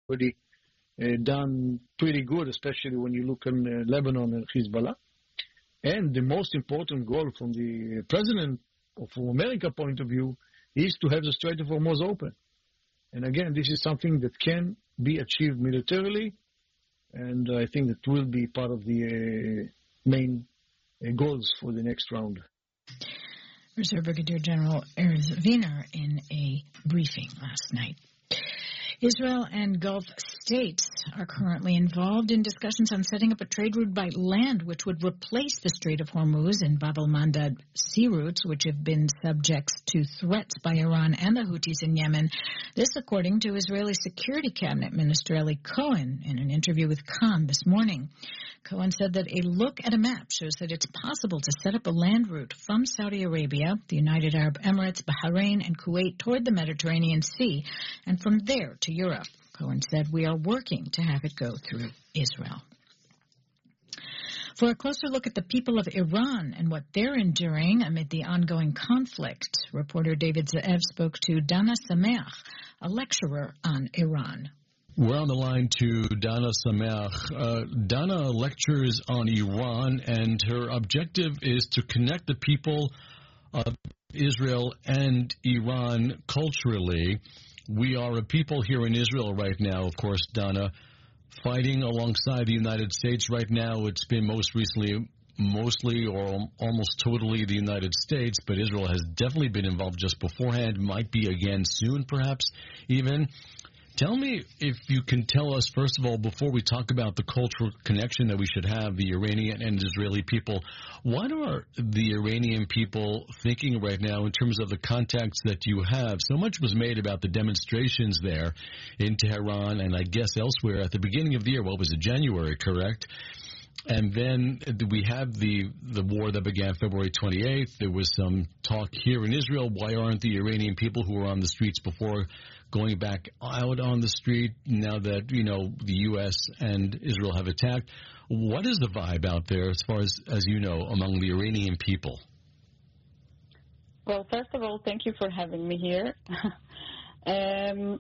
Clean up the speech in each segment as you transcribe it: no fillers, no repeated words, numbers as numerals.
already done pretty good, especially when you look in Lebanon and Hezbollah. And the most important goal from the president, or from America point of view, is to have the Strait of Hormuz open. And again, this is something that can be achieved militarily, and I think that will be part of the main goals for the next round. Reserve Brigadier General Erez Wiener in a briefing last night. Israel and Gulf states are currently involved in discussions on setting up a trade route by land which would replace the Strait of Hormuz and Bab el-Mandeb sea routes, which have been subject to threats by Iran and the Houthis in Yemen. This, according to Israeli Security Cabinet Minister Eli Cohen in an interview with Khan this morning. Cohen said that a look at a map shows that it's possible to set up a land route from Saudi Arabia, the United Arab Emirates, Bahrain, and Kuwait toward the Mediterranean Sea, and from there to Europe. Cohen said, "We are working to have it go through Israel." For a closer look at the people of Iran and what they're enduring amid the ongoing conflict, reporter David Ze'ev spoke to Dana Sameach, a lecturer on Iran. We're on the line to Dana Sameach. Dana lectures on Iran, and her objective is to connect the people of Israel and Iran culturally. We are a people here in Israel right now, of course, Dana, fighting alongside the United States. Right now, it's been mostly or almost totally the United States, but Israel has definitely been involved just beforehand, might be again soon, perhaps even. Tell me if you can tell us, first of all, before we talk about the cultural connection that we should have, the Iranian and Israeli people, what are the Iranian people thinking right now in terms of the contacts that you have? So much was made about the demonstrations there in Tehran and I guess elsewhere at the beginning of the year. What was it, January, correct? And then we have the war that began February 28th. There was some talk here in Israel. Why aren't the Iranian people who were on the streets before going back out on the street now that, the U.S. and Israel have attacked? What is the vibe out there as far as you know, among the Iranian people? Well, first of all, thank you for having me here. The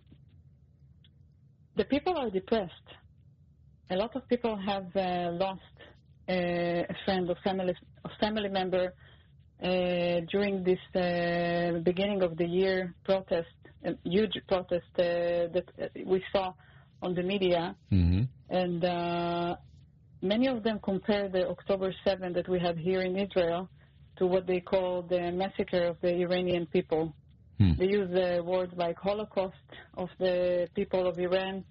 people are depressed. A lot of people have lost a friend or family member during this beginning of the year protest, a huge protest that we saw on the media. Mm-hmm. And many of them compare the October 7th that we had here in Israel to what they call the massacre of the Iranian people. They use words like Holocaust of the people of Iran.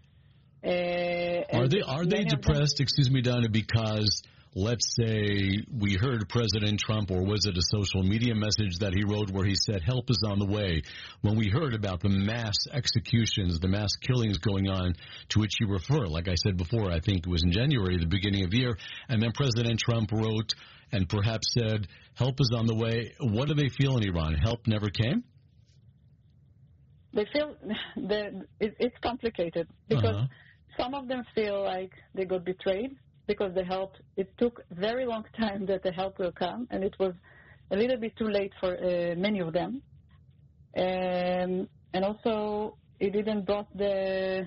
Are they depressed, excuse me, Donna, because let's say we heard President Trump, or was it a social media message that he wrote where he said, help is on the way? When we heard about the mass executions, the mass killings going on, to which you refer, like I said before, I think it was in January, the beginning of the year, and then President Trump wrote and perhaps said, help is on the way. What do they feel in Iran? Help never came? They feel that it's complicated because some of them feel like they got betrayed because the help, it took a very long time that the help will come, and it was a little bit too late for many of them. And also, it didn't brought the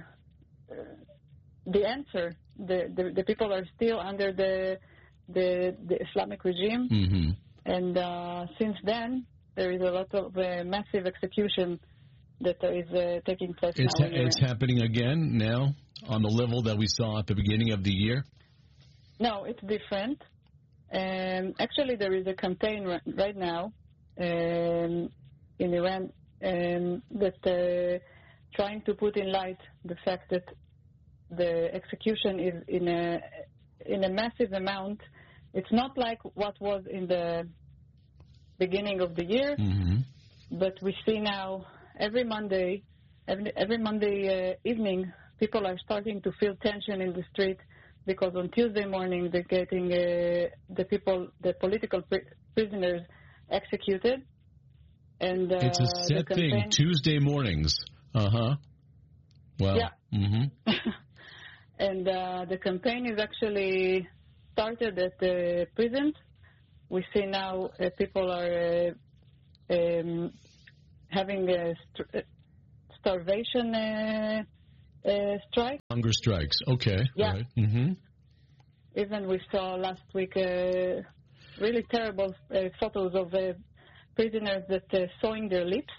answer. The people are still under the Islamic regime, and since then, there is a lot of massive execution that is taking place now. It's happening again now on the level that we saw at the beginning of the year? No, it's different. Actually, there is a campaign right now in Iran that trying to put in light the fact that the execution is in a massive amount. It's not like what was in the beginning of the year, but we see now every Monday evening, people are starting to feel tension in the street because on Tuesday morning they're getting the political prisoners executed. And it's a set thing, Tuesday mornings. Well, yeah. And the campaign is actually started at the prisons. We see now people are having a starvation strike. Hunger strikes. Okay. Yeah. Right. Mm-hmm. Even we saw last week really terrible photos of prisoners that sewing their lips.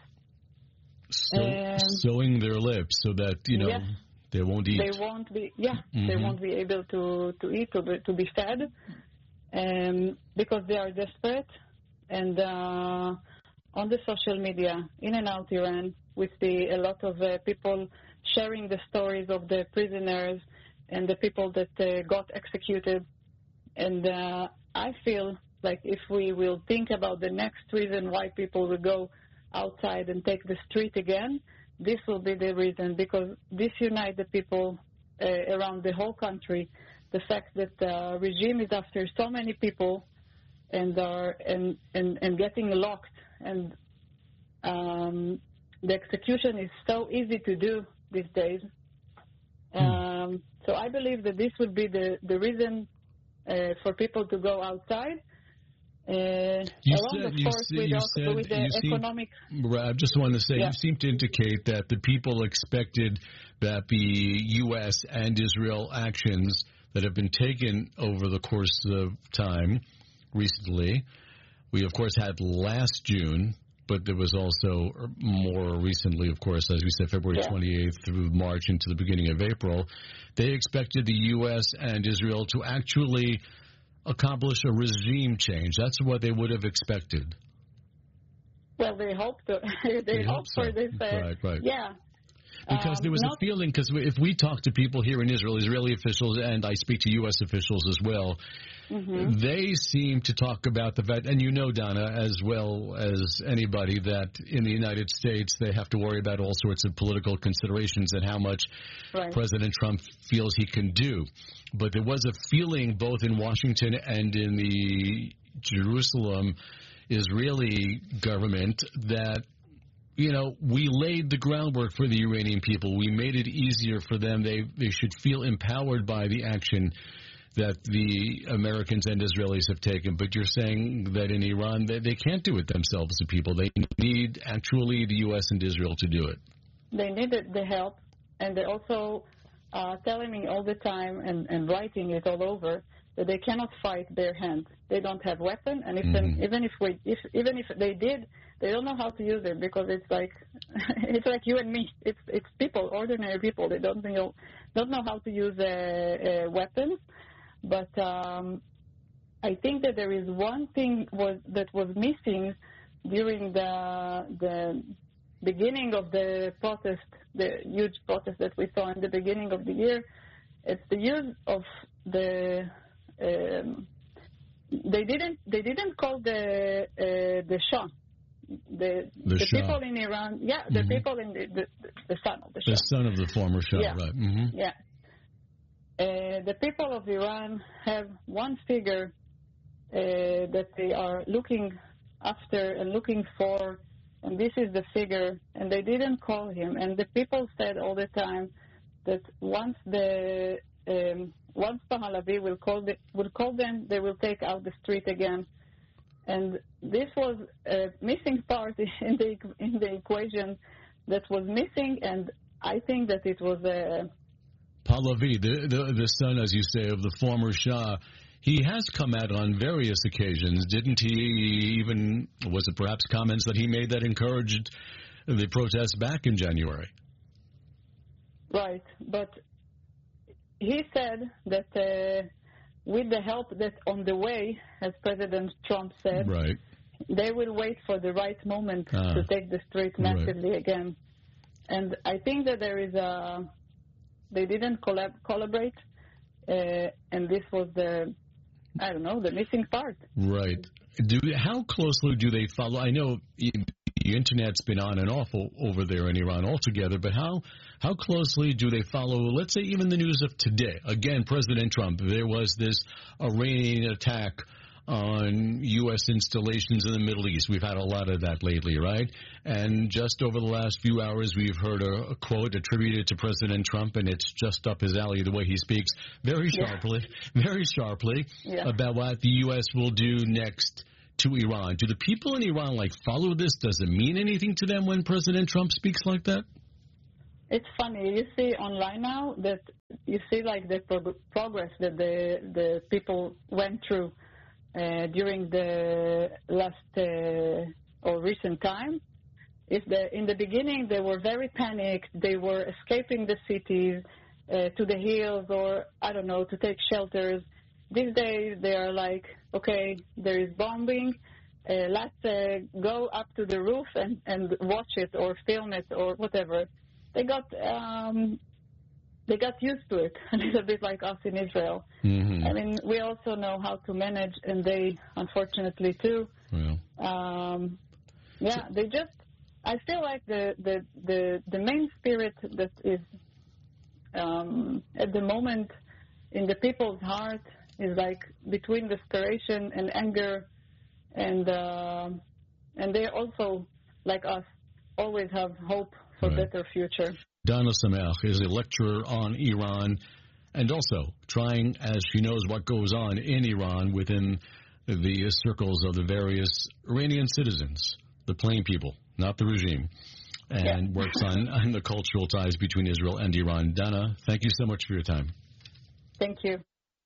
Sewing their lips so that, yes, they won't eat. They won't be, they won't be able to eat, to be fed, because they are desperate. And on the social media, in and out Iran, we see a lot of people sharing the stories of the prisoners and the people that got executed. And I feel like if we will think about the next reason why people will go outside and take the street again, this will be the reason, because this unites the people around the whole country. The fact that the regime is after so many people and getting locked, and the execution is so easy to do these days. So I believe that this would be the reason for people to go outside. I just want to say, yeah. You seem to indicate that the people expected that the U.S. and Israel actions that have been taken over the course of time recently, we of course had last June, but there was also more recently, of course, as we said, February 28th through March into the beginning of April. They expected the U.S. and Israel to actually accomplish a regime change. That's what they would have expected. Well, they hope to. they hope so. For this. Right. Yeah. Because there was a feeling, because if we talk to people here in Israel, Israeli officials, and I speak to U.S. officials as well, they seem to talk about the fact, and Donna, as well as anybody, that in the United States they have to worry about all sorts of political considerations and how much President Trump feels he can do. But there was a feeling both in Washington and in the Jerusalem Israeli government that, we laid the groundwork for the Iranian people. We made it easier for them. They should feel empowered by the action that the Americans and Israelis have taken. But you're saying that in Iran, they can't do it themselves, the people. They need actually the U.S. and Israel to do it. They needed the help, and they're also telling me all the time and writing it all over that they cannot fight bare hands. They don't have weapon, and even if they did, they don't know how to use it, because it's like you and me. It's people, ordinary people. They don't know how to use weapons. But I think that there is one thing that was missing during the beginning of the protest, the huge protest that we saw in the beginning of the year. It's the use of the. They didn't call the Shah. The people in Iran, the people in the son of the Shah. The son of the former Shah, right? Mm-hmm. Yeah. The people of Iran have one figure that they are looking after and looking for, and this is the figure, and they didn't call him. And the people said all the time that once Pahlavi will call them, they will take out the street again. And this was a missing part in the equation that was missing, and I think that it was Pahlavi, the son, as you say, of the former Shah. He has come out on various occasions, didn't he? Even, was it perhaps comments that he made that encouraged the protests back in January? Right, but he said that with the help that's on the way, as President Trump said, they will wait for the right moment to take the street massively again. And I think that there is they didn't collaborate, and this was the missing part. Right. How closely do they follow? I know the Internet's been on and off over there in Iran altogether, but how closely do they follow, let's say, even the news of today? Again, President Trump, there was this Iranian attack on U.S. installations in the Middle East. We've had a lot of that lately, right? And just over the last few hours, we've heard a quote attributed to President Trump, and it's just up his alley the way he speaks, very sharply, about what the U.S. will do next to Iran. Do the people in Iran follow this? Does it mean anything to them when President Trump speaks like that? it's funny. You see online now that you see like the progress that the people went through during the last or recent time. In the beginning they were very panicked. They were escaping the cities to the hills, or I don't know, to take shelters. These days they are like, okay, there is bombing. Let's go up to the roof and watch it or film it or whatever. They got used to it, a little bit like us in Israel. Mm-hmm. I mean, we also know how to manage, and they unfortunately too. They just. I feel like the main spirit that is at the moment in the people's heart is like between desperation and anger, and they also, like us, always have hope for better future. Dana Sameach is a lecturer on Iran, and also trying, as she knows what goes on in Iran within the circles of the various Iranian citizens, the plain people, not the regime, and works on the cultural ties between Israel and Iran. Dana, thank you so much for your time. Thank you.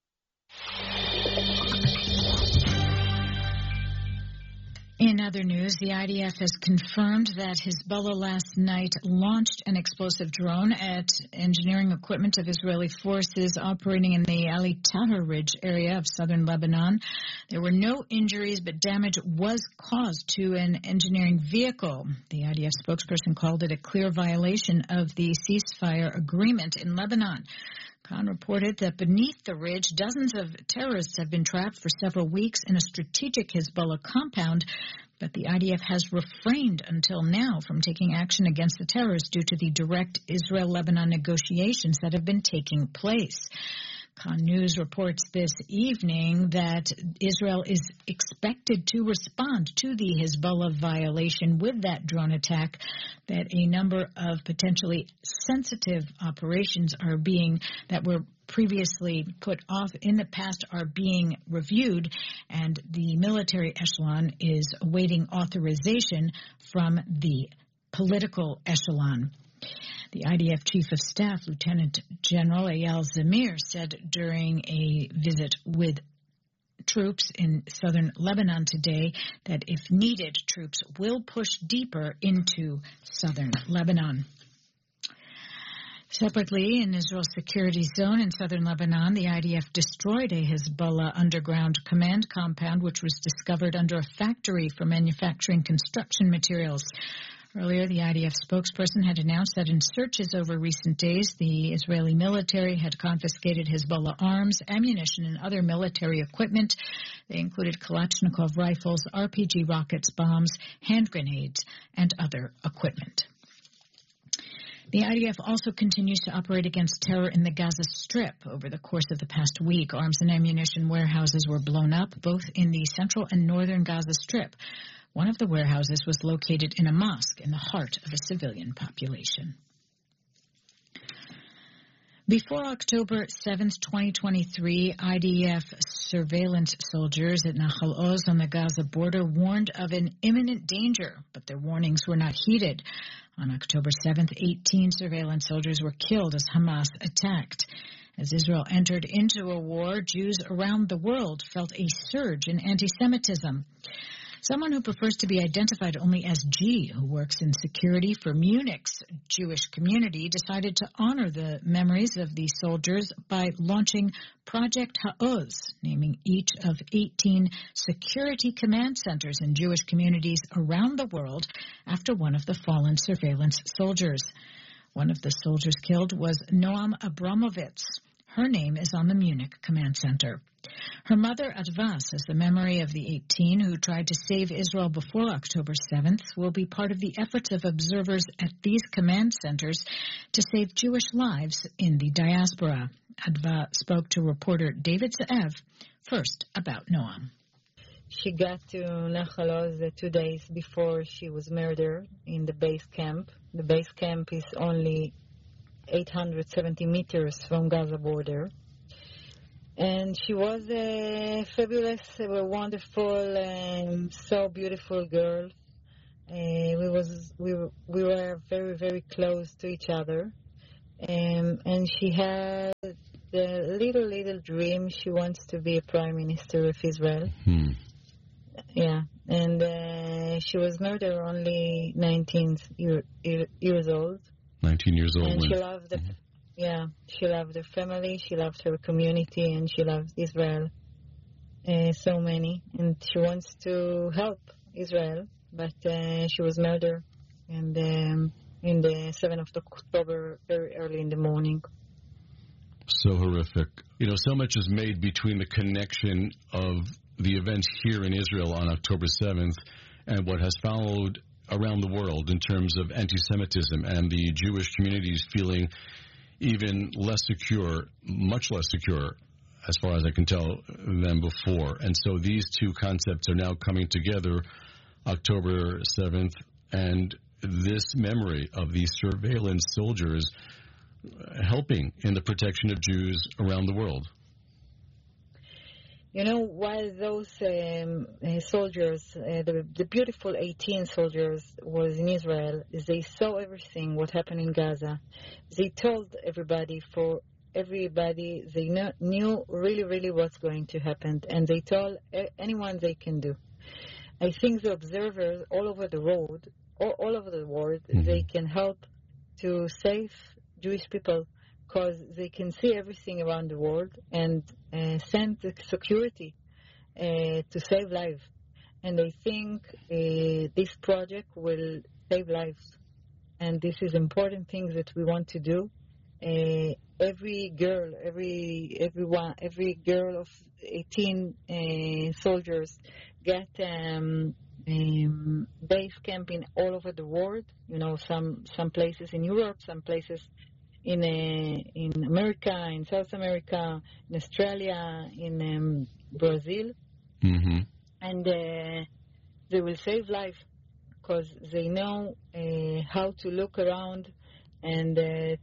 In other news, the IDF has confirmed that Hezbollah last night launched an explosive drone at engineering equipment of Israeli forces operating in the Ali Tahrir Ridge area of southern Lebanon. There were no injuries, but damage was caused to an engineering vehicle. The IDF spokesperson called it a clear violation of the ceasefire agreement in Lebanon. Khan reported that beneath the ridge, dozens of terrorists have been trapped for several weeks in a strategic Hezbollah compound, but the IDF has refrained until now from taking action against the terrorists due to the direct Israel-Lebanon negotiations that have been taking place. Khan News reports this evening that Israel is expected to respond to the Hezbollah violation with that drone attack, that a number of potentially sensitive operations that were previously put off in the past are being reviewed, and the military echelon is awaiting authorization from the political echelon. The IDF Chief of Staff, Lieutenant General Eyal Zamir, said during a visit with troops in southern Lebanon today that if needed, troops will push deeper into southern Lebanon. Separately, in Israel's security zone in southern Lebanon, the IDF destroyed a Hezbollah underground command compound which was discovered under a factory for manufacturing construction materials. Earlier, the IDF spokesperson had announced that in searches over recent days, the Israeli military had confiscated Hezbollah arms, ammunition, and other military equipment. They included Kalashnikov rifles, RPG rockets, bombs, hand grenades, and other equipment. The IDF also continues to operate against terror in the Gaza Strip. Over the course of the past week, arms and ammunition warehouses were blown up, both in the central and northern Gaza Strip. One of the warehouses was located in a mosque in the heart of a civilian population. Before October 7th, 2023, IDF surveillance soldiers at Nahal Oz on the Gaza border warned of an imminent danger, but their warnings were not heeded. On October 7th, 18 surveillance soldiers were killed as Hamas attacked. As Israel entered into a war, Jews around the world felt a surge in anti-Semitism. Someone who prefers to be identified only as G, who works in security for Munich's Jewish community, decided to honor the memories of the soldiers by launching Project Ha'oz, naming each of 18 security command centers in Jewish communities around the world after one of the fallen surveillance soldiers. One of the soldiers killed was Noam Abramovitz. Her name is on the Munich Command Center. Her mother, Adva, says the memory of the 18 who tried to save Israel before October 7th will be part of the efforts of observers at these command centers to save Jewish lives in the diaspora. Adva spoke to reporter David Ze'ev first about Noam. She got to Nahal Oz 2 days before she was murdered in the base camp. The base camp is only 870 meters from Gaza border. And she was a fabulous, a wonderful, so beautiful girl. we were very, very close to each other. And she had the little dream. She wants to be a prime minister of Israel. Yeah, and she was murdered only 19 years old. 19 years old. And she loved she loved her family, she loved her community, and she loved Israel so many. And she wants to help Israel, but she was murdered, and in the 7th of October, very early in the morning. So horrific. You know, so much is made between the connection of the events here in Israel on October 7th and what has followed around the world in terms of anti-Semitism and the Jewish communities feeling even less secure, much less secure, as far as I can tell, than before. And so these two concepts are now coming together, October 7th, and this memory of these surveillance soldiers helping in the protection of Jews around the world. You know, while those soldiers, the beautiful 18 soldiers, was in Israel, they saw everything, what happened in Gaza. They told everybody, they knew really, really what's going to happen, and they told anyone they can do. I think the observers all over the world, they can help to save Jewish people, because they can see everything around the world and send the security to save lives. And I think this project will save lives. And this is important thing that we want to do. Every girl of 18 soldiers get base camping all over the world. You know, some places in Europe, some places in America, in South America, in Australia, in Brazil. Mm-hmm. And they will save life because they know how to look around and